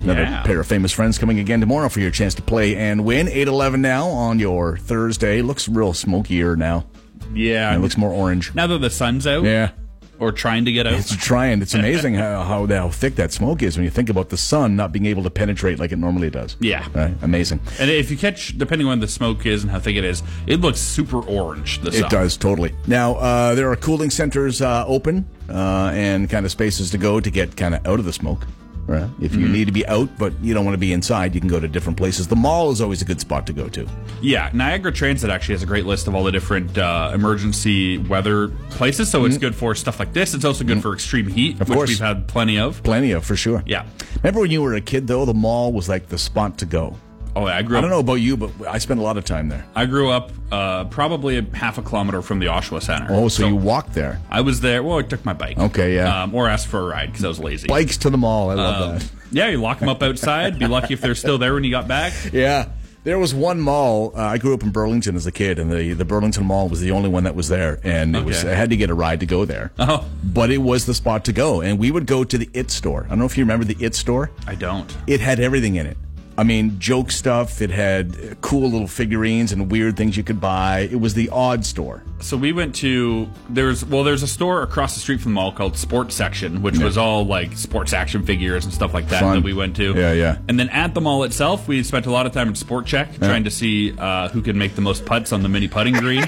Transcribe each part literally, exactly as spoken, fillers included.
Another Yeah. pair of famous friends coming again tomorrow for your chance to play and win. eight eleven now on your Thursday. Looks real smokier now. Yeah. It looks more orange. Now that the sun's out. Yeah. Or trying to get out. It's trying. It's amazing how, how how thick that smoke is when you think about the sun not being able to penetrate like it normally does. Yeah. Right? Amazing. And if you catch, depending on the smoke is and how thick it is, it looks super orange. The sun. It does, totally. Now, uh, there are cooling centers uh, open uh, and kind of spaces to go to get kind of out of the smoke. Right? If you Mm-hmm. need to be out, but you don't want to be inside, you can go to different places. The mall is always a good spot to go to. Yeah, Niagara Transit actually has a great list of all the different uh, emergency weather places, so it's good for stuff like this. It's also good for extreme heat, Of which course. we've had plenty of. Plenty of, for sure. Yeah. Remember when you were a kid, though, the mall was like the spot to go. Oh, yeah, I grew I up. don't know about you, but I spent a lot of time there. I grew up uh, probably a half a kilometer from the Oshawa Center. Oh, so, you walked there. I was there. Well, I took my bike. Okay, yeah. Um, or asked for a ride because I was lazy. Bikes to the mall. I love Um, that. yeah, you lock them up outside. Be lucky if they're still there when you got back. Yeah. There was one mall. Uh, I grew up in Burlington as a kid, and the, the Burlington Mall was the only one that was there. And it was Okay. I had to get a ride to go there. Oh. But it was the spot to go. And we would go to the It store. I don't know if you remember the It store. I don't. It had everything in it. I mean, joke stuff. It had uh, cool little figurines and weird things you could buy. It was the odd store. So we went to there's well there's a store across the street from the mall called Sports Section, which was all like sports action figures and stuff like that Fun. that we went to. Yeah, yeah. And then at the mall itself, we spent a lot of time in Sport Check trying to see uh, who could make the most putts on the mini putting green.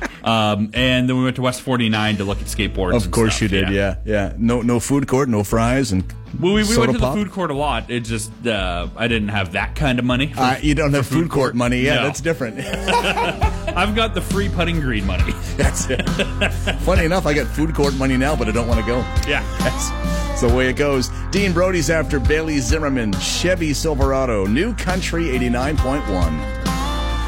um, and then we went to West forty-nine to look at skateboards. Of and course stuff. you did, yeah. yeah. No no food court, no fries, and Well, we, we soda went to pop. the food court a lot. It just uh, I didn't have that kind of money. for- Uh, you don't have food court money. Yeah, No. that's different. I've got the free putting green money. That's it. Funny enough, I got food court money now, but I don't want to go. Yeah. That's, that's the way it goes. Dean Brody's after Bailey Zimmerman, Chevy Silverado, New Country eighty-nine point one.